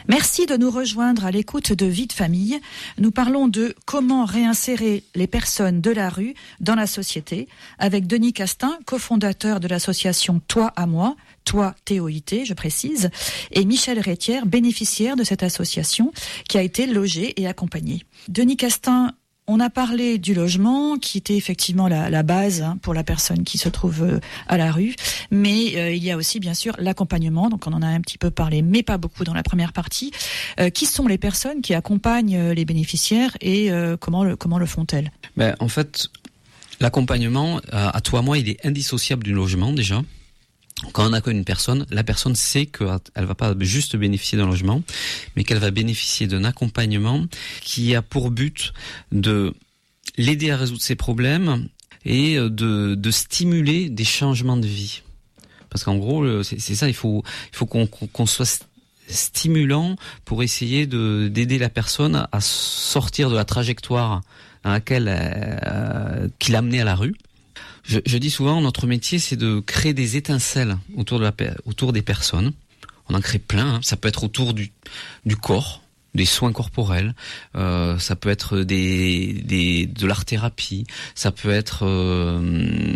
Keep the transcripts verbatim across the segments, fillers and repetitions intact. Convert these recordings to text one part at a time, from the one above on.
Merci de nous rejoindre à l'écoute de Vie de famille. Nous parlons de comment réinsérer les personnes de la rue dans la société avec Denis Castin, cofondateur de l'association Toi à moi, Toi T O I T, je précise, et Michel Rétière, bénéficiaire de cette association qui a été logée et accompagnée. Denis Castin, on a parlé du logement, qui était effectivement la, la base hein, pour la personne qui se trouve euh, à la rue, mais euh, il y a aussi bien sûr l'accompagnement, donc on en a un petit peu parlé, mais pas beaucoup dans la première partie. Euh, qui sont les personnes qui accompagnent euh, les bénéficiaires et euh, comment le, comment le font-elles ? Ben, en fait, l'accompagnement, euh, à toi, moi, il est indissociable du logement déjà. Quand on accueille une personne, la personne sait qu'elle va pas juste bénéficier d'un logement, mais qu'elle va bénéficier d'un accompagnement qui a pour but de l'aider à résoudre ses problèmes et de, de stimuler des changements de vie. Parce qu'en gros, c'est, c'est ça, il faut, il faut qu'on, qu'on soit stimulant pour essayer de, d'aider la personne à sortir de la trajectoire dans laquelle euh, qui l'a amenée à la rue. Je, je dis souvent, notre métier, c'est de créer des étincelles autour de la, autour des personnes. On en crée plein. Hein. Ça peut être autour du, du corps, des soins corporels. Euh, ça peut être des, des, de l'art-thérapie. Ça peut être, euh,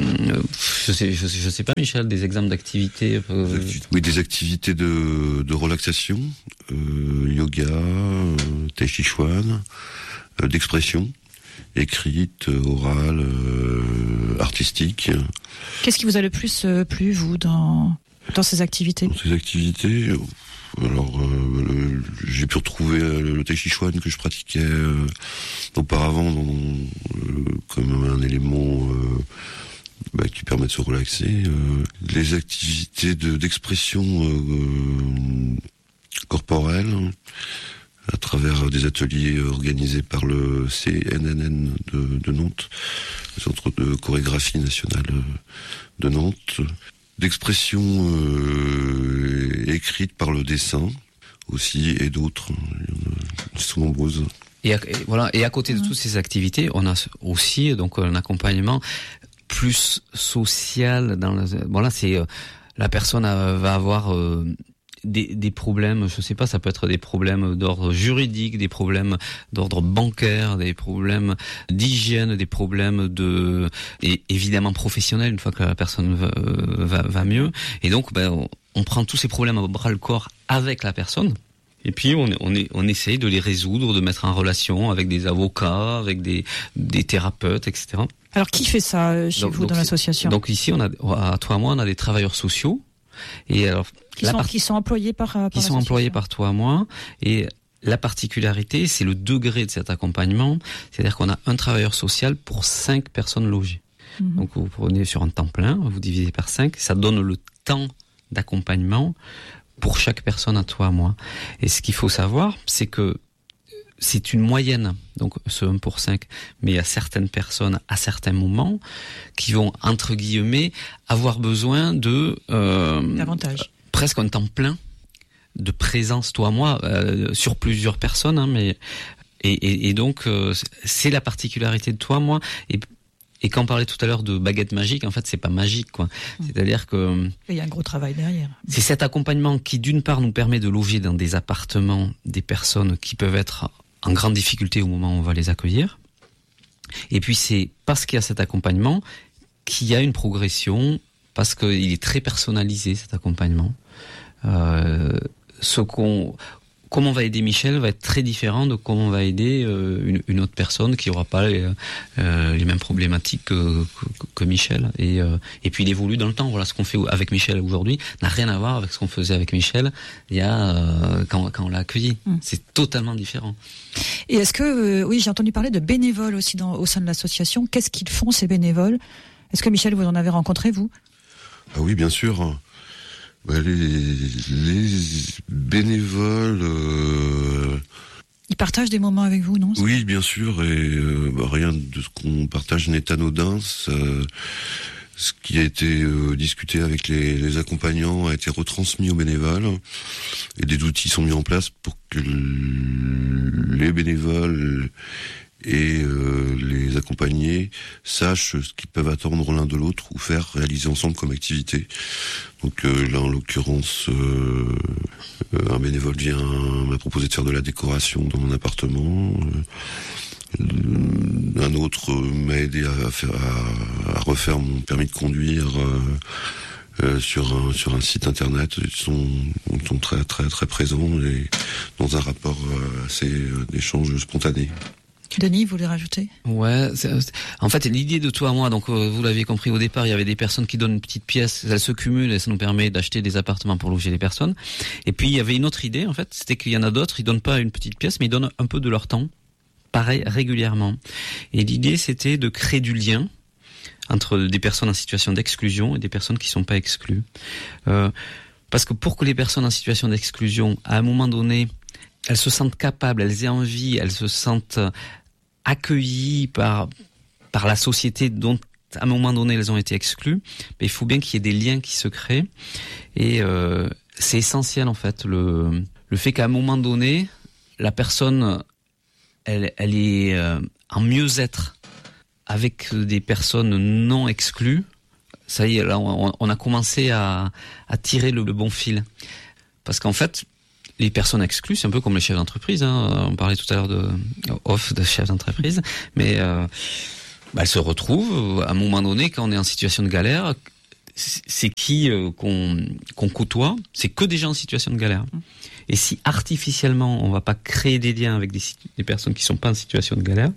je sais, je sais, je sais pas, Michel, des exemples d'activités. Euh... Oui, des activités de, de relaxation, euh, yoga, euh, tai chi chuan, euh, d'expression. Écrite, orale, euh, artistique. Qu'est-ce qui vous a le plus euh, plu, vous, dans, dans ces activités ? Dans ces activités, alors euh, le, j'ai pu retrouver le, le tai chi chuan que je pratiquais euh, auparavant dans, euh, comme un élément euh, bah, qui permet de se relaxer. Euh, les activités de, d'expression euh, corporelle, à travers des ateliers organisés par le C N N N de, de Nantes, le Centre de chorégraphie nationale de Nantes, d'expression euh, écrite par le dessin aussi, et d'autres, ils sont nombreuses. Et, à, et voilà. Et à côté de mmh. toutes ces activités, on a aussi donc un accompagnement plus social. Dans le, bon là, c'est euh, la personne a, va avoir euh, Des, des problèmes, je sais pas, ça peut être des problèmes d'ordre juridique, des problèmes d'ordre bancaire, des problèmes d'hygiène, des problèmes de, et évidemment professionnels une fois que la personne va, va, va mieux. Et donc, ben, on, on prend tous ces problèmes à bras le corps avec la personne. Et puis on, on, est, on essaye de les résoudre, de mettre en relation avec des avocats, avec des, des thérapeutes, et cetera. Alors qui fait ça chez donc, vous donc dans l'association ? Donc ici, on a, à toi et moi, on a des travailleurs sociaux. Et alors, qui, sont, part... qui sont employés par, par qui sont employés par toi, moi, et la particularité, c'est le degré de cet accompagnement, c'est-à-dire qu'on a un travailleur social pour cinq personnes logées. Mmh. Donc vous prenez sur un temps plein, vous divisez par cinq, ça donne le temps d'accompagnement pour chaque personne à toi, moi. Et ce qu'il faut savoir, c'est que c'est une moyenne, donc ce un pour cinq, mais il y a certaines personnes à certains moments qui vont, entre guillemets, avoir besoin de euh, davantage, presque un temps plein de présence, toi, moi, euh, sur plusieurs personnes, hein, mais et, et, et donc euh, c'est la particularité de toi, moi, et Et quand on parlait tout à l'heure de baguette magique, en fait, c'est pas magique, quoi. Mmh. C'est-à-dire que il y a un gros travail derrière. C'est cet accompagnement qui, d'une part, nous permet de loger dans des appartements des personnes qui peuvent être en grande difficulté au moment où on va les accueillir. Et puis c'est parce qu'il y a cet accompagnement qu'il y a une progression, parce qu'il est très personnalisé, cet accompagnement. Euh, ce qu'on, comment on va aider Michel va être très différent de comment on va aider euh, une, une autre personne qui n'aura pas les, euh, les mêmes problématiques que, que, que Michel. Et, euh, et puis il évolue dans le temps. Voilà, ce qu'on fait avec Michel aujourd'hui n'a rien à voir avec ce qu'on faisait avec Michel il y a euh, quand, quand on l'a accueilli. Mmh. C'est totalement différent. Et est-ce que, euh, oui, j'ai entendu parler de bénévoles aussi dans, au sein de l'association. Qu'est-ce qu'ils font, ces bénévoles ? Est-ce que Michel, vous en avez rencontré, vous ? Ah oui, bien sûr. Bah, les, les bénévoles... Euh... Ils partagent des moments avec vous, non ? Oui, bien sûr, et euh, bah, rien de ce qu'on partage n'est anodin. Ça, ce qui a été euh, discuté avec les, les accompagnants a été retransmis aux bénévoles, et des outils sont mis en place pour que les bénévoles et euh, les accompagnés sachent ce qu'ils peuvent attendre l'un de l'autre ou faire réaliser ensemble comme activité. Donc euh, là, en l'occurrence, euh, un bénévole bénévole vient m'a proposé de faire de la décoration dans mon appartement. Un autre m'a aidé à, faire, à, à refaire mon permis de conduire euh, euh, sur, un, sur un site internet. Ils sont, ils sont très, très, très présents et dans un rapport euh, assez euh, d'échange spontané. Denis, vous voulez rajouter ? Ouais, c'est, c'est, en fait, l'idée de Toi à moi, donc euh, vous l'avez compris au départ, il y avait des personnes qui donnent une petite pièce, elles se cumulent et ça nous permet d'acheter des appartements pour loger les personnes. Et puis il y avait une autre idée, en fait, c'était qu'il y en a d'autres, ils donnent pas une petite pièce, mais ils donnent un peu de leur temps, pareil, régulièrement. Et l'idée, c'était de créer du lien entre des personnes en situation d'exclusion et des personnes qui sont pas exclues. Euh, parce que pour que les personnes en situation d'exclusion, à un moment donné, elles se sentent capables, elles aient envie, elles se sentent accueillies par par la société dont à un moment donné elles ont été exclues, mais il faut bien qu'il y ait des liens qui se créent et euh, c'est essentiel en fait le le fait qu'à un moment donné la personne elle elle est euh, en mieux-être avec des personnes non exclues. Ça y est, là on, on a commencé à à tirer le, le bon fil parce qu'en fait les personnes exclues, c'est un peu comme les chefs d'entreprise. Hein. On parlait tout à l'heure de off de chefs d'entreprise, mais euh, bah, elles se retrouvent à un moment donné quand on est en situation de galère. C'est qui euh, qu'on qu'on côtoie ? C'est que des gens en situation de galère. Et si artificiellement on va pas créer des liens avec des, des personnes qui sont pas en situation de galère,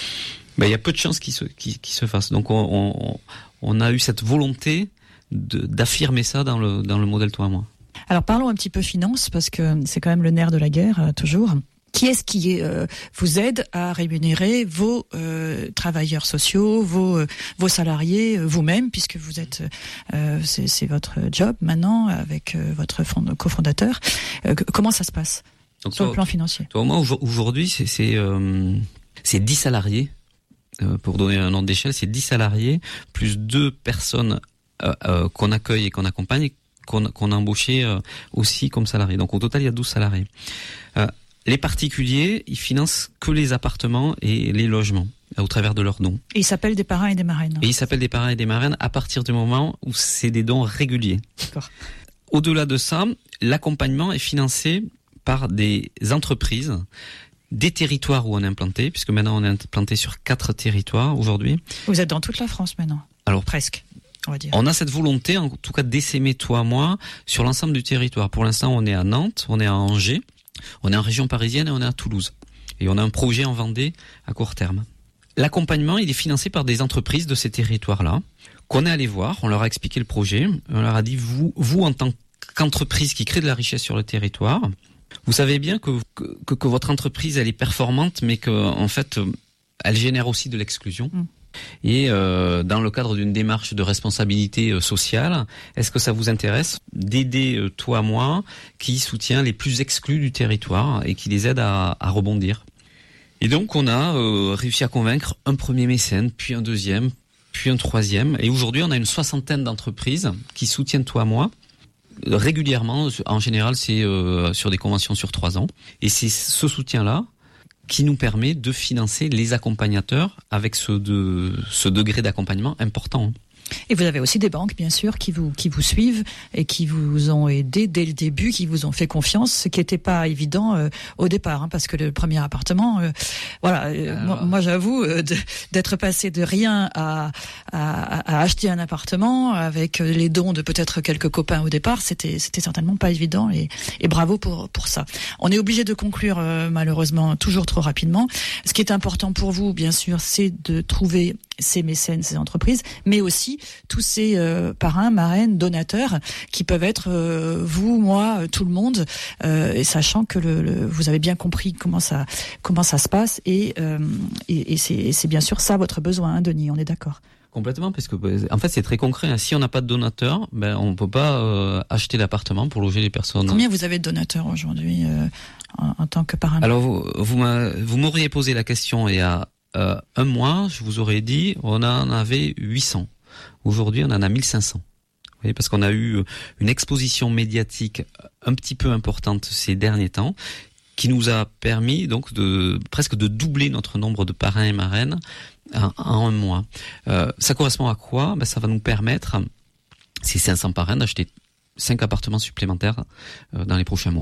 bah il y a peu de chances qu'ils se qu'ils, qu'ils se fassent. Donc on, on on a eu cette volonté de d'affirmer ça dans le dans le modèle Toi à moi. Alors parlons un petit peu finance, parce que c'est quand même le nerf de la guerre, euh, toujours. Qui est-ce qui euh, vous aide à rémunérer vos euh, travailleurs sociaux, vos, euh, vos salariés, euh, vous-même, puisque vous êtes, euh, c'est, c'est votre job maintenant, avec euh, votre fond, cofondateur. Euh, comment ça se passe Donc, sur toi, le plan financier ? Toi, moi, aujourd'hui, c'est, c'est, euh, c'est dix salariés. Euh, pour donner un ordre d'échelle, c'est dix salariés, plus deux personnes euh, euh, qu'on accueille et qu'on accompagne, Qu'on, qu'on a embauché euh, aussi comme salariés. Donc au total, il y a douze salariés. Euh, les particuliers, ils financent que les appartements et les logements euh, au travers de leurs dons. Et ils s'appellent des parrains et des marraines. Et ils s'appellent des parrains et des marraines à partir du moment où c'est des dons réguliers. D'accord. Au-delà de ça, l'accompagnement est financé par des entreprises, des territoires où on est implanté, puisque maintenant on est implanté sur quatre territoires aujourd'hui. Vous êtes dans toute la France maintenant ? Alors presque. On, va dire. On a cette volonté, en tout cas, d'essaimer Toi à moi sur l'ensemble du territoire. Pour l'instant, on est à Nantes, on est à Angers, on est en région parisienne et on est à Toulouse. Et on a un projet en Vendée à court terme. L'accompagnement, il est financé par des entreprises de ces territoires-là, qu'on est allé voir, on leur a expliqué le projet, on leur a dit, vous, vous en tant qu'entreprise qui crée de la richesse sur le territoire, vous savez bien que, que, que votre entreprise, elle est performante, mais que, en fait, elle génère aussi de l'exclusion. Mmh. Et euh, dans le cadre d'une démarche de responsabilité euh, sociale, est-ce que ça vous intéresse d'aider euh, Toi à moi qui soutient les plus exclus du territoire et qui les aide à, à rebondir ? Et donc on a euh, réussi à convaincre un premier mécène, puis un deuxième, puis un troisième. Et aujourd'hui on a une soixantaine d'entreprises qui soutiennent Toi à moi régulièrement. En général c'est euh, sur des conventions sur trois ans. Et c'est ce soutien-là qui nous permet de financer les accompagnateurs avec ce, de, ce degré d'accompagnement important. Et vous avez aussi des banques, bien sûr, qui vous qui vous suivent et qui vous ont aidé dès le début, qui vous ont fait confiance, ce qui n'était pas évident euh, au départ, hein, parce que le premier appartement, euh, voilà, euh, moi, moi j'avoue euh, de, d'être passé de rien à, à, à acheter un appartement avec les dons de peut-être quelques copains au départ, c'était c'était certainement pas évident, et, et bravo pour pour ça. On est obligé de conclure euh, malheureusement toujours trop rapidement. Ce qui est important pour vous, bien sûr, c'est de trouver ces mécènes, ces entreprises, mais aussi tous ces euh, parrains, marraines, donateurs qui peuvent être euh, vous, moi, tout le monde, euh, et sachant que le, le, vous avez bien compris comment ça comment ça se passe, et, euh, et, et c'est, c'est bien sûr ça votre besoin, hein, Denis, on est d'accord. Complètement, parce que en fait c'est très concret. Hein. Si on n'a pas de donateurs, ben on peut pas euh, acheter l'appartement pour loger les personnes. Combien vous avez de donateurs aujourd'hui euh, en, en tant que parrain ? Alors vous vous, m'a, vous m'auriez posé la question il y a euh, un mois, je vous aurais dit on en avait huit cents. Aujourd'hui, on en a mille cinq cents. Vous voyez, parce qu'on a eu une exposition médiatique un petit peu importante ces derniers temps, qui nous a permis donc de presque de doubler notre nombre de parrains et marraines en, en un mois. Euh, ça correspond à quoi ? Ben, ça va nous permettre, ces cinq cents parrains, d'acheter cinq appartements supplémentaires euh, dans les prochains mois.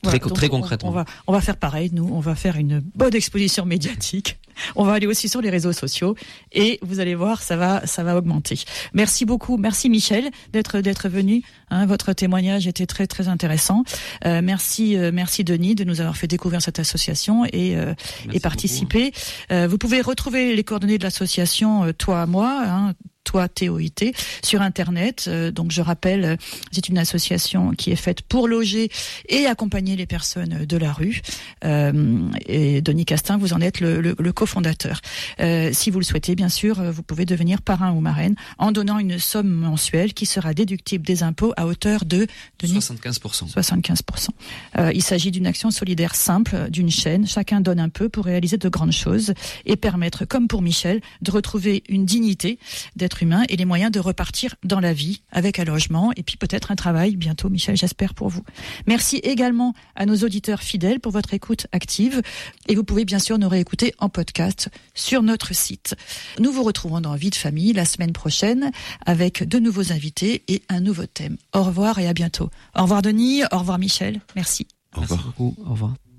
Très, Voilà, très on, concrètement. On va, on va faire pareil, nous, on va faire une bonne exposition médiatique. On va aller aussi sur les réseaux sociaux et vous allez voir, ça va, ça va augmenter. Merci beaucoup, merci Michel d'être d'être venu. Hein, votre témoignage était très très intéressant. Euh, merci, euh, merci Denis de nous avoir fait découvrir cette association et euh, et participer. Euh, vous pouvez retrouver les coordonnées de l'association euh, Toi à moi. Hein, Toi, T O I T, sur Internet. Euh, donc, je rappelle, euh, c'est une association qui est faite pour loger et accompagner les personnes de la rue. Euh, et Denis Castin, vous en êtes le, le, le cofondateur. Euh, si vous le souhaitez, bien sûr, vous pouvez devenir parrain ou marraine en donnant une somme mensuelle qui sera déductible des impôts à hauteur de... Denis, soixante-quinze pour cent. soixante-quinze pour cent. Euh, il s'agit d'une action solidaire simple, d'une chaîne. Chacun donne un peu pour réaliser de grandes choses et permettre, comme pour Michel, de retrouver une dignité, d'être humain et les moyens de repartir dans la vie avec un logement et puis peut-être un travail bientôt, Michel, j'espère pour vous. Merci également à nos auditeurs fidèles pour votre écoute active et vous pouvez bien sûr nous réécouter en podcast sur notre site. Nous vous retrouvons dans Vie de famille la semaine prochaine avec de nouveaux invités et un nouveau thème. Au revoir et à bientôt. Au revoir Denis, au revoir Michel, merci. Au revoir. Merci beaucoup, au revoir.